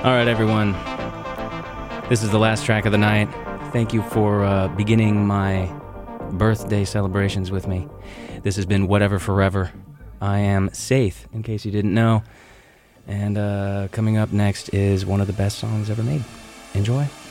All right, everyone. This is the last track of the night. Thank you for beginning my birthday celebrations with me. This has been Whatever Forever. I am Saith, in case you didn't know. And coming up next is one of the best songs ever made. Enjoy.